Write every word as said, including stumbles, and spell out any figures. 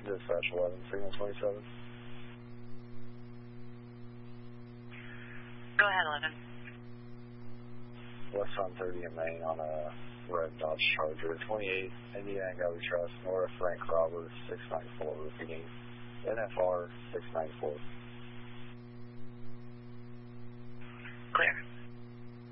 Dispatch eleven, signal twenty-seven. Go ahead, eleven. West on thirty in Maine on a red Dodge Charger, twenty-eight, Indiana Garbage Trust, North Frank Roberts, six nine four, repeating N F R six nine four.